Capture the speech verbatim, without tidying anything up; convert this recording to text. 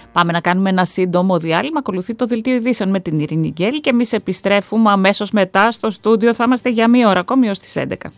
Πάμε να κάνουμε ένα σύντομο διάλειμμα. Ακολουθεί το δελτίο ειδήσεων με την Ειρήνη Γκέλη και εμείς επιστρέφουμε αμέσως μετά στο στούντιο. Θα είμαστε για μία ώρα ακόμη ως τις έντεκα.